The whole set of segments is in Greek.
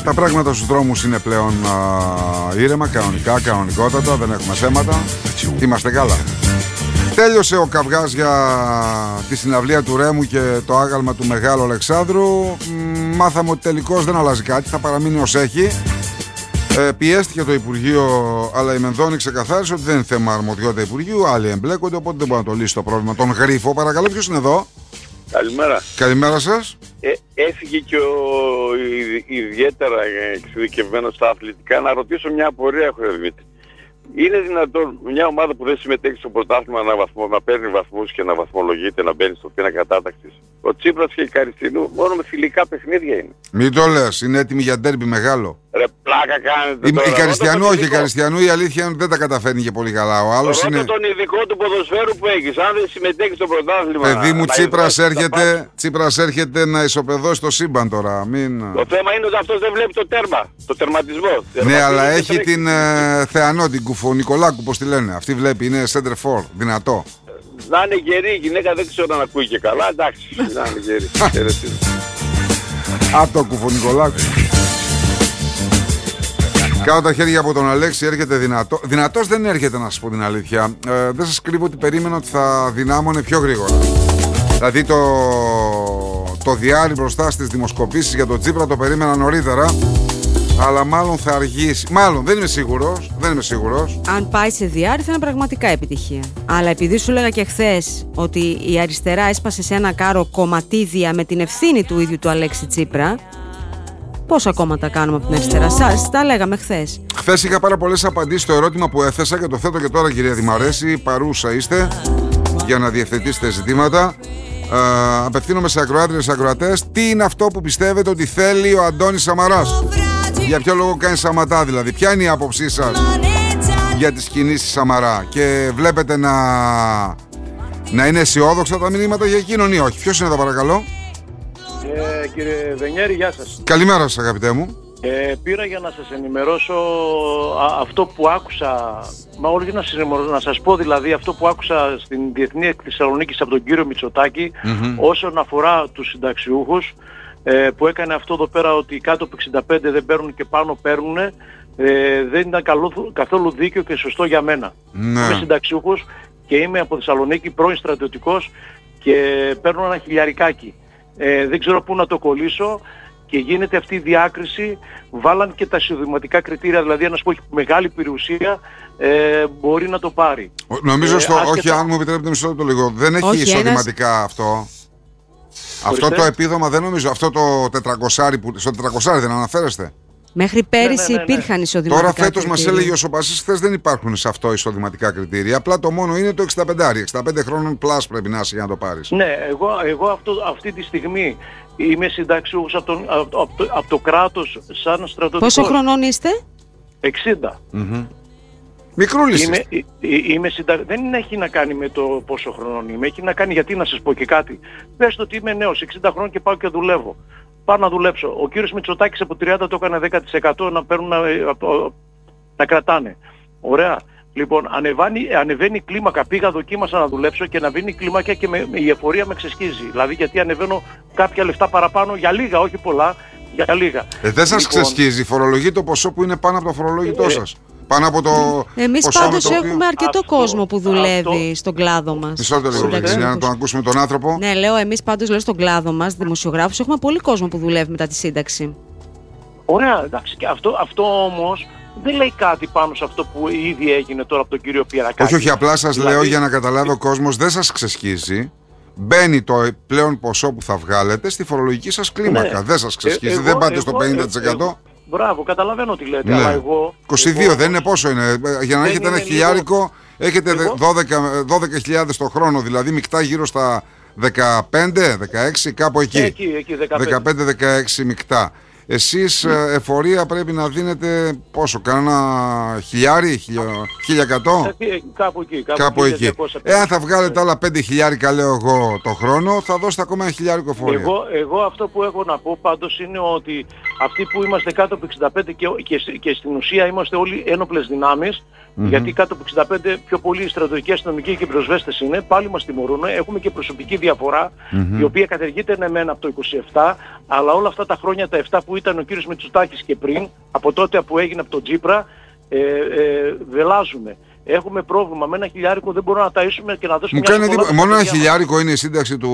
Τα πράγματα στους δρόμους είναι πλέον ήρεμα, κανονικότατα, δεν έχουμε θέματα. Είμαστε καλά. Τέλειωσε ο καυγάς για τη συναυλία του Ρέμου και το άγαλμα του Μεγάλου Αλεξάνδρου. Μάθαμε ότι τελικώς δεν αλλάζει κάτι, θα παραμείνει ως έχει. Πιέστηκε το Υπουργείο, αλλά η Μενδώνη ξεκαθάρισε ότι δεν είναι θέμα αρμοδιότητα Υπουργείου. Άλλοι εμπλέκονται, οπότε δεν μπορεί να το λύσει το πρόβλημα. Τον Γρίφο, παρακαλώ, ποιος είναι εδώ? Καλημέρα. Καλημέρα σας. Έφυγε και ο ιδιαίτερα εξειδικευμένος στα αθλητικά. Να ρωτήσω μια απορία, έχω Δημήτρη. Είναι δυνατόν μια ομάδα που δεν συμμετέχει στο πρωτάθλημα να παίρνει βαθμούς και να βαθμολογείται, να μπαίνει στο πίνακα κατάταξης? Ο Τσίπρας και η Καριστινού μόνο με φιλικά παιχνίδια είναι. Μην το λες, είναι έτοιμοι για ντέρμπι μεγάλο. Ρε πλάκα κάνετε. Η Καριστιανού, όχι, η Καριστιανού η αλήθεια είναι ότι δεν τα καταφέρνει και πολύ καλά. Ο άλλος είναι. τον ειδικό του ποδοσφαίρου που έχεις, αν δεν συμμετέχει στο πρωτάθλημα. Παιδί μου, Τσίπρας έρχεται να ισοπεδώσει το σύμπαν τώρα. Το θέμα είναι ότι αυτός δεν βλέπει το τέρμα, το τερματισμό. Ναι, αλλά έχει την Θεανό, την Κουφο Νικολάκου, πώς τη λένε. Αυτή βλέπει, είναι center for, δυνατό. Να είναι γερή η γυναίκα, δεν ξέρω αν ακούει και καλά, εντάξει, να είναι γερή. Από το Κουφονικολάκου. Κάνω τα χέρια από τον Αλέξη, έρχεται δυνατό. Δυνατός δεν έρχεται, να σας πω την αλήθεια. Δεν σας κρύβω ότι περίμενα ότι θα δυνάμωνε πιο γρήγορα. Δηλαδή το διάρρη μπροστά στις δημοσκοπήσεις για τον Τσίπρα το περίμενα νωρίτερα. Αλλά μάλλον θα αργήσει. Μάλλον, δεν είμαι σίγουρος. Αν πάει σε διάρρη θα είναι πραγματικά επιτυχία. Αλλά επειδή σου λέγα και χθες ότι η αριστερά έσπασε σε ένα κάρο κομματίδια με την ευθύνη του ίδιου του Αλέξη Τσίπρα, πόσα κόμματα κάνουμε από την αριστερά? Σας τα λέγαμε χθες. Χθες είχα πάρα πολλές απαντήσεις στο ερώτημα που έθεσα και το θέτω και τώρα, κυρία Δημαρέση. Παρούσα είστε για να διευθετήσετε ζητήματα. Απευθύνομαι σε ακροάτριες, ακροατές. Τι είναι αυτό που πιστεύετε ότι θέλει ο Αντώνης Σαμαράς? Για ποιο λόγο κάνει Σαματά δηλαδή? Ποια είναι η άποψή σας για τις κινήσεις Σαμαρά? Και βλέπετε να είναι αισιόδοξα τα μηνύματα για εκείνον ή όχι? Ποιος είναι εδώ, παρακαλώ? Κύριε Βενιέρη, γεια σας. Καλημέρα σας, αγαπητέ μου. Πήρα για να σας ενημερώσω αυτό που άκουσα, όχι να σας πω δηλαδή αυτό που άκουσα στην Διεθνή Έκθεση Θεσσαλονίκης από τον κύριο Μητσοτάκη όσον αφορά τους συνταξιούχους, που έκανε αυτό εδώ πέρα ότι κάτω από 65 δεν παίρνουν και πάνω παίρνουν. Δεν ήταν καθόλου δίκαιο και σωστό για μένα. Ναι. Είμαι συνταξιούχος και είμαι από Θεσσαλονίκη, πρώην στρατιωτικός, και παίρνω ένα χιλιαρικάκι. Δεν ξέρω πού να το κολλήσω και γίνεται αυτή η διάκριση. Βάλαν και τα εισοδηματικά κριτήρια, δηλαδή ένας που έχει μεγάλη περιουσία μπορεί να το πάρει. Νομίζω όχι, αν μου επιτρέπετε μισό λεπτό λίγο, δεν έχει εισοδηματικά αυτό. Αυτό το επίδομα δεν νομίζω, αυτό το 400 που στο 400 δεν αναφέρεστε? Μέχρι πέρυσι υπήρχαν εισοδηματικά. Τώρα φέτος μας έλεγε ο Σοπασής, χθες δεν υπάρχουν σε αυτό εισοδηματικά κριτήρια. Απλά το μόνο είναι το 65. 65 χρόνων πλάς πρέπει να είσαι για να το πάρεις. Ναι, εγώ αυτή τη στιγμή είμαι συνταξιούχος από το κράτος σαν στρατιωτικός. Πόσο χρονών είστε? 60. Μικρούλης. Δεν έχει να κάνει με το πόσο χρονών είμαι. Έχει να κάνει, γιατί να σας πω και κάτι. Πες το ότι είμαι νέος, 60 χρόνων και πάω και δουλεύω. Πάω να δουλέψω. Ο κύριος Μητσοτάκης από 30 το έκανε 10% να παίρνουν να κρατάνε. Ωραία. Λοιπόν, ανεβαίνει η κλίμακα. Πήγα, δοκίμασα να δουλέψω και ανεβαίνει η κλίμακα και η εφορία με ξεσκίζει. Δηλαδή γιατί ανεβαίνω κάποια λεφτά παραπάνω για λίγα, όχι πολλά, για λίγα. Δεν σας ξεσκίζει. Φορολογεί το ποσό που είναι πάνω από το φορολόγητό σας. Πάνω από το. Εμείς πάντως έχουμε αρκετό κόσμο που δουλεύει στον κλάδο μας. Μισό λεπτό λίγο, για να τον ακούσουμε τον άνθρωπο. Ναι, λέω, εμείς πάντως λέω στον κλάδο μας, δημοσιογράφους, έχουμε πολύ κόσμο που δουλεύει μετά τη σύνταξη. Ωραία, εντάξει, και αυτό όμως δεν λέει κάτι πάνω σε αυτό που ήδη έγινε τώρα από τον κύριο Πιερακάκη. Όχι, απλά σας λέω για να καταλάβει ο κόσμος, δεν σας ξεσκίζει. Μπαίνει το πλέον ποσό που θα βγάλετε στη φορολογική σας κλίμακα. Ναι. Δεν σας ξεσκίζει, δεν πάτε στο 50%. Μπράβο, καταλαβαίνω τι λέτε, ναι. Αλλά εγώ... 22 δεν είναι, πόσο είναι? Για να έχετε ένα χιλιάρικο, έχετε 12.000 το χρόνο, δηλαδή μεικτά γύρω στα 15, 16, κάπου εκεί. Εκεί 15-16 μεικτά. Εσείς εφορία πρέπει να δίνετε πόσο, κανένα χιλιάρι, 1.100? Κάπου εκεί. Εάν θα βγάλετε άλλα 5 χιλιάρικα, λέω εγώ, το χρόνο, θα δώσετε ακόμα 1.000 εφορία. Εγώ αυτό που έχω να πω πάντως είναι ότι αυτοί που είμαστε κάτω από 65 και στην ουσία είμαστε όλοι ένοπλες δυνάμεις, γιατί κάτω από 65 πιο πολλοί στρατιωτικοί, αστυνομικοί και πυροσβέστες είναι, πάλι μας τιμωρούν. Έχουμε και προσωπική διαφορά, η οποία κατεργείται εμένα από το 27, αλλά όλα αυτά τα χρόνια, τα 7 που ήταν ο κύριος Μητσοτάκης και πριν, από τότε που έγινε από τον Τσίπρα, βελάζουμε. Έχουμε πρόβλημα. Με 1 χιλιάρικο δεν μπορούμε να ταΐσουμε και να δώσουμε. Μόνο 1 χιλιάρικο είναι η σύνταξη του.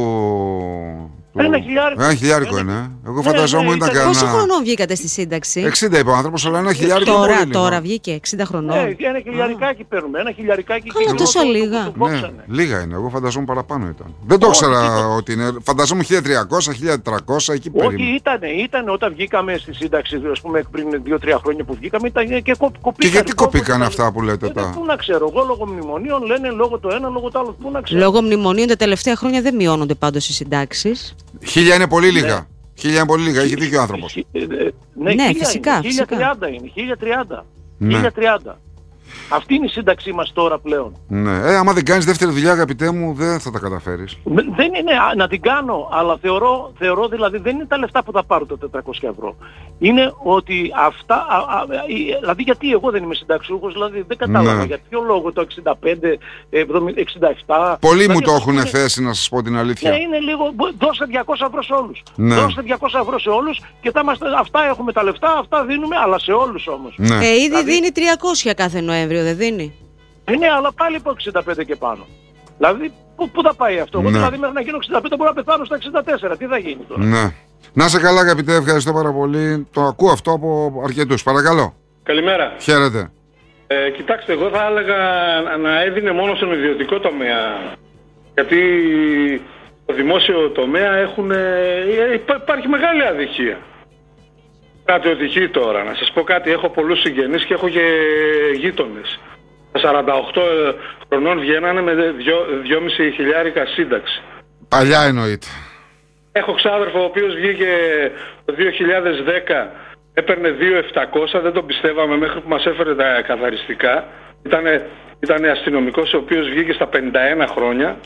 1 χιλιάρικο είναι. Εγώ φανταζόμουν ήταν κανένα. Πόσο χρονών βγήκατε στη σύνταξη? 60 είπε ο άνθρωπος, αλλά 1 χιλιάρικο. Τώρα βγήκε 60 χρονών. 1 χιλιαρικάκι παίρνουμε. 1 χιλιαρικάκι. Καλά, τόσο λίγα. Ναι, λίγα είναι. Εγώ φανταζόμουν παραπάνω ήταν. Δεν το ήξερα ότι είναι. Φανταζόμουν 1300, 1400 εκεί πέρα. Όχι, ήταν όταν βγήκαμε στη σύνταξη, ας πούμε πριν 2-3 χρόνια που βγήκαμε, ήταν και κοπήκαν. Και γιατί κοπήκαν αυτά που λέτε τώρα? Πού να ξέρω, εγώ λόγω μνημονίων λένε, λόγω το ένα, λόγω το άλλο. Πού να ξέρω. Λόγω μνημονίων τα τελευταία χρόνια δεν μειώνονται πάντως οι συντάξεις. 1000 είναι πολύ λίγα. 1000 είναι πολύ λίγα, έχει δίκιο ο άνθρωπος. Ναι, φυσικά. 1030 είναι, 1030. Αυτή είναι η σύνταξή μας τώρα πλέον. Ναι, άμα δεν κάνεις δεύτερη δουλειά, αγαπητέ μου, δεν θα τα καταφέρεις. Δεν είναι να την κάνω, αλλά θεωρώ δηλαδή δεν είναι τα λεφτά που θα πάρω τα 400 ευρώ. Είναι ότι αυτά, δηλαδή γιατί εγώ δεν είμαι συνταξιούχος, δηλαδή δεν κατάλαβα για ποιο λόγο το 65, 67. Πολλοί μου το έχουν θέσει, να σας πω την αλήθεια. Ναι, είναι λίγο, δώστε 200 ευρώ σε όλους. Ναι. Δώστε 200 ευρώ σε όλους και αυτά έχουμε τα λεφτά, αυτά δίνουμε, αλλά σε όλους όμως. Ναι. Ήδη Δηλαδή, δίνει 300 κάθε Νοέμβριο, δεν δίνει? Ναι, αλλά πάλι από 65 και πάνω. Δηλαδή, πού θα πάει αυτό? Εγώ δηλαδή μέχρι να γίνω 65 μπορώ να πεθάνω στα 64. Τι θα γίνει τώρα? Ναι. Να σε καλά, αγαπητέ, ευχαριστώ πάρα πολύ. Το ακούω αυτό από αρκετούς. Παρακαλώ. Καλημέρα. Χαίρετε. Κοιτάξτε, εγώ θα έλεγα να έδινε μόνο στον ιδιωτικό τομέα. Γιατί στο δημόσιο τομέα υπάρχει μεγάλη αδικία. Στρατιωτική τώρα. Να σας πω κάτι, έχω πολλούς συγγενείς και έχω και γείτονες. Τα 48 χρονών βγαίνανε με 2,5 χιλιάρικα σύνταξη. Παλιά εννοείται. Έχω ξάδερφο ο οποίος βγήκε το 2010, έπαιρνε 2.700, δεν τον πιστεύαμε μέχρι που μας έφερε τα καθαριστικά. Ήταν αστυνομικός ο οποίος βγήκε στα 51 χρόνια.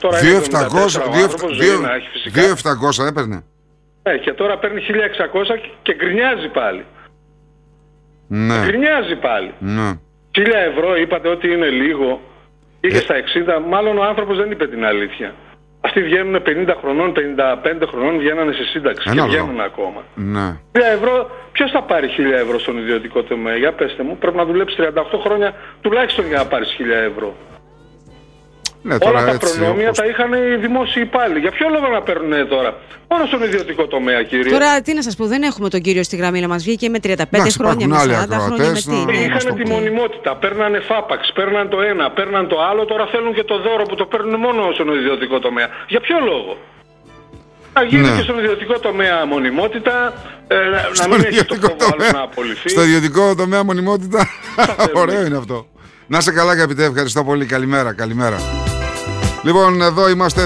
2.700 έπαιρνε. Ναι, και τώρα παίρνει 1.600 και γκρινιάζει πάλι. Ναι. Γκρινιάζει πάλι. Ναι. 1.000 ευρώ είπατε ότι είναι λίγο. Πήγε στα 60, μάλλον ο άνθρωπος δεν είπε την αλήθεια. Αυτοί βγαίνουν 50 χρονών, 55 χρονών, βγαίνανε σε σύνταξη και βγαίνουν ακόμα. Ναι. 1.000 ευρώ, ποιος θα πάρει 1.000 ευρώ στον ιδιωτικό τομέα? Για πέστε μου, πρέπει να δουλέψει 38 χρόνια τουλάχιστον για να πάρεις 1.000 ευρώ. Ναι, όλα τα προνόμια τα είχαν οι δημόσιοι υπάλληλοι. Για ποιο λόγο να παίρνουν τώρα? Μόνο στον ιδιωτικό τομέα, κύριε. Τώρα τι να σας πω, δεν έχουμε τον κύριο στη γραμμή να μας βγει και με 35 χρόνια, με 40 χρόνια. Είχαν τη μονιμότητα, παίρνανε φάπαξ, παίρναν το ένα, παίρναν το άλλο, τώρα θέλουν και το δώρο που το παίρνουν μόνο στον ιδιωτικό τομέα. Για ποιο λόγο? Να γίνει και στον ιδιωτικό τομέα μονιμότητα, να μην έχει το φόβο να απολυθεί. Στο ιδιωτικό τομέα μονιμότητα, ωραίο είναι αυτό. Να είσαι καλά, αγαπητέ, ευχαριστώ πολύ. Καλημέρα, καλημέρα. Λοιπόν, εδώ είμαστε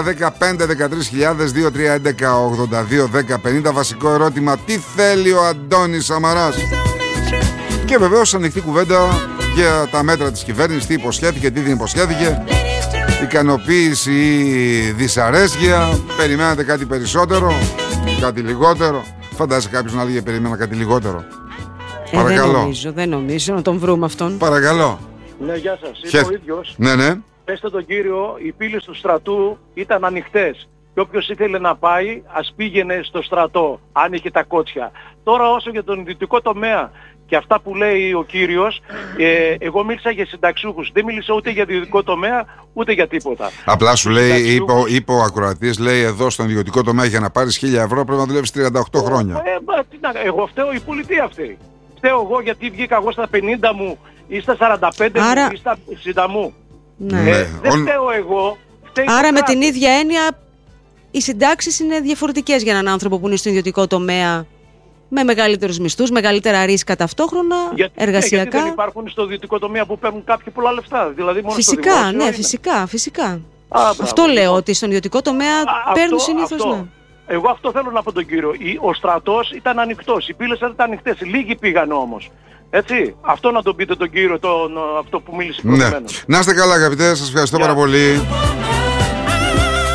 23-10-5-13.000, 23-11-82-10-50. Βασικό ερώτημα, τι θέλει ο Αντώνης Σαμαράς? Και βεβαίως ανοιχτή κουβέντα για τα μέτρα της κυβέρνησης, τι υποσχέθηκε, τι δεν υποσχέθηκε, ικανοποίηση ή δυσαρέσκεια, περιμένατε κάτι περισσότερο, κάτι λιγότερο? Φαντάζεσαι κάποιος να λέγε περιμένα κάτι λιγότερο? Παρακαλώ. Δεν νομίζω να τον βρούμε αυτόν. Παρακαλώ. Ναι, γεια σας, είμαι ο ίδιος. Ναι, ναι. Πέστε τον κύριο, οι πύλες του στρατού ήταν ανοιχτές. Και όποιος ήθελε να πάει, ας πήγαινε στο στρατό, αν είχε τα κότσια. Τώρα όσο για τον ιδιωτικό τομέα και αυτά που λέει ο κύριος, εγώ μίλησα για συνταξιούχους. Δεν μίλησα ούτε για ιδιωτικό τομέα, ούτε για τίποτα. Απλά σου λέει, είπε ο ακροατής, λέει εδώ στον ιδιωτικό τομέα για να πάρεις 1.000 ευρώ πρέπει να δουλεύεις 38 χρόνια. Εγώ φταίω, η πολιτεία φταίει. Φταίω εγώ γιατί βγήκα εγώ στα 50 μου ή στα 45 μου ή στα 60 μου. Ναι. Δεν φταίω εγώ. Άρα με την ίδια έννοια οι συντάξεις είναι διαφορετικές για έναν άνθρωπο που είναι στο ιδιωτικό τομέα, με μεγαλύτερους μισθούς, μεγαλύτερα ρίσκα ταυτόχρονα, εργασιακά. Γιατί δεν υπάρχουν στο ιδιωτικό τομέα που παίρνουν κάποιοι πολλά λεφτά? Δηλαδή μόνο φυσικά, στο δημόσιο, ναι, φυσικά. Αυτό μπράβο. Λέω ότι στον ιδιωτικό τομέα παίρνουν συνήθως. Ναι. Εγώ αυτό θέλω να πω τον κύριο. Ο στρατός ήταν ανοιχτός, οι πύλες ήταν ανοιχτές, λίγοι πήγαν όμως. Έτσι, αυτό να τον πείτε τον κύριο, αυτό που μίλησε προηγουμένως. Ναι. Να είστε καλά, αγαπητέ, σας ευχαριστώ πάρα πολύ.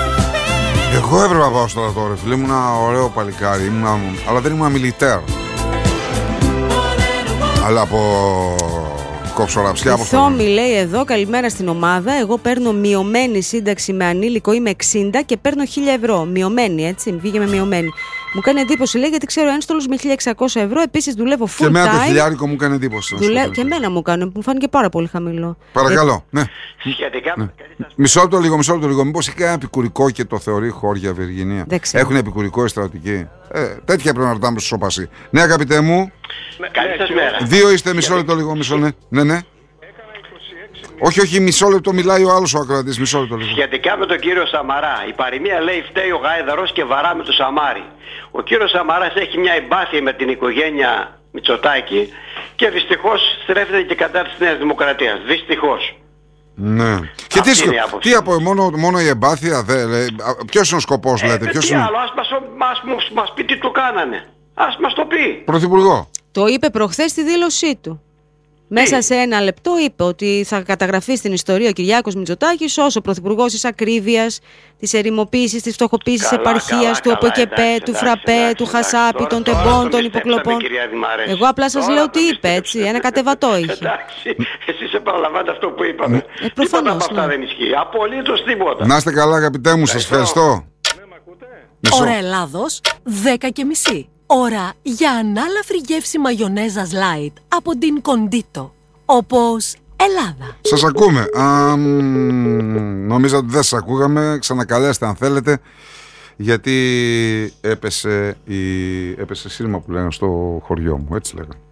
Εγώ έπρεπε να πάω στο στρατό, ρε φίλε, ήμουν ένα ωραίο παλικάρι, αλλά δεν ήμουν μιλιτέρ. Αλλά από κοψοραψιά από Θόμη λέει εδώ, καλημέρα στην ομάδα. Εγώ παίρνω μειωμένη σύνταξη με ανήλικο, είμαι 60 και παίρνω 1.000 ευρώ. Μειωμένη, έτσι, βγήκε με μειωμένη. Μου κάνει εντύπωση, λέει, γιατί ξέρω ένστολος με 1.600 ευρώ. Επίσης δουλεύω full time. Και εμένα το χιλιάρικο μου κάνει εντύπωση. Και εμένα μου κάνει, μου φάνηκε πάρα πολύ χαμηλό. Παρακαλώ, ναι. Σχετικά με Μισό λεπτό λίγο. Μήπως έχει κανένα επικουρικό και το θεωρεί χώρια Βυργινία? Έχουν επικουρικό οι στρατιωτικοί? Τέτοια πρέπει να ρωτάμε στο σοπασί. Ναι, αγαπητέ μου. Καλή σας μέρα. Δύο είστε, μισό λεπτό λίγο. Ναι. Όχι, μισό λεπτό μιλάει ο άλλος ο ακροατής. Μισό λεπτό λίγο. Σχετικά με τον κύριο Σαμαρά, η παροιμία λέει φταίει ο Γάιδαρος και βαρά με το Σαμάρι. Ο κύριος Σαμαράς έχει μια εμπάθεια με την οικογένεια Μητσοτάκη και δυστυχώς στρέφεται και κατά της Νέας Δημοκρατίας. Δυστυχώς. Ναι. Και τι από μόνο η εμπάθεια, ποιος είναι ο σκοπός, λέτε? Τι άλλο, ας μας πει τι του κάνανε. Ας μας το πει. Πρωθυπουργό. Το είπε προχθές στη δήλωσή του. Μέσα σε ένα λεπτό είπε ότι θα καταγραφεί στην ιστορία ο Κυριάκος Μητσοτάκης ως ο πρωθυπουργός της ακρίβειας, της ερημοποίησης, της φτωχοποίησης της επαρχίας, του ΟΠΕΚΕΠΕ, του ΦΡΑΠΕ, του Χασάπη, των τεμπών, των υποκλοπών. Εγώ απλά σας λέω τι είπε, έτσι, ένα κατεβατό είχε. Εντάξει, εσείς επαναλαμβάνετε αυτό που είπαμε. Προφανώς. Τίποτα από αυτά δεν ισχύει. Απολύτως τίποτα. Να είστε καλά, αγαπητέ μου, σας ευχαριστώ. Ώρα Ελλάδος, 10:30. Ώρα για ανάλαφρη γεύση μαγιονέζας light από την Κοντίτο. Όπως Ελλάδα. Σας ακούμε. Νομίζω ότι δεν σας ακούγαμε. Ξανακαλέστε αν θέλετε. Γιατί έπεσε σύρμα που λένε στο χωριό μου. Έτσι λέγανε.